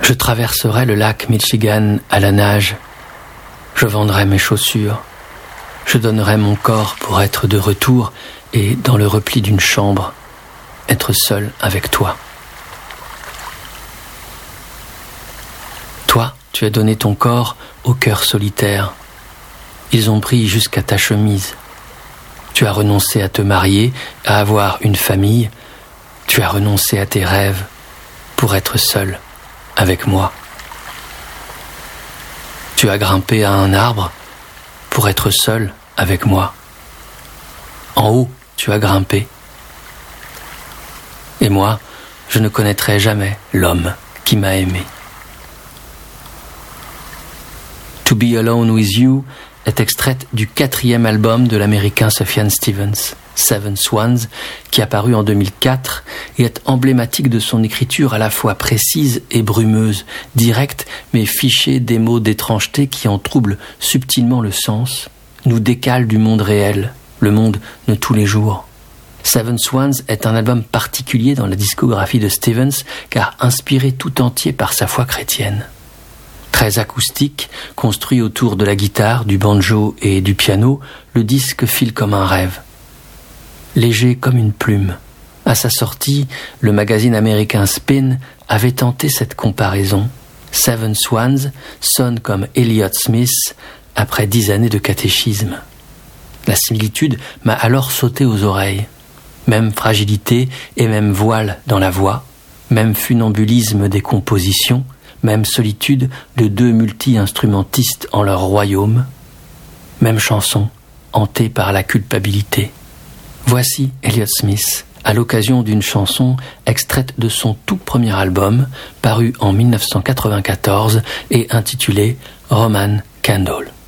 Je traverserai le lac Michigan à la nage. Je vendrai mes chaussures. Je donnerai mon corps pour être de retour et, dans le repli d'une chambre, être seul avec toi. Toi, tu as donné ton corps au cœur solitaire. Ils ont pris jusqu'à ta chemise. Tu as renoncé à te marier, à avoir une famille. Tu as renoncé à tes rêves pour être seul avec moi. Tu as grimpé à un arbre pour être seul avec moi. En haut, tu as grimpé. Et moi, je ne connaîtrai jamais l'homme qui m'a aimé. To Be Alone With You est extraite du 4e album de l'américain Sufjan Stevens, Seven Swans, qui a paru en 2004 et est emblématique de son écriture à la fois précise et brumeuse, directe mais fichée des mots d'étrangeté qui en troublent subtilement le sens, nous décalent du monde réel, le monde de tous les jours. Seven Swans est un album particulier dans la discographie de Stevens car inspiré tout entier par sa foi chrétienne. Très acoustique, construit autour de la guitare, du banjo et du piano, le disque file comme un rêve. Léger comme une plume. À sa sortie, le magazine américain Spin avait tenté cette comparaison. Seven Swans sonne comme Elliott Smith après 10 années de catéchisme. La similitude m'a alors sauté aux oreilles. Même fragilité et même voile dans la voix, même funambulisme des compositions, même solitude de 2 multi-instrumentistes en leur royaume, même chanson hantée par la culpabilité. Voici Elliott Smith, à l'occasion d'une chanson extraite de son tout premier album, paru en 1994 et intitulée Roman Candle.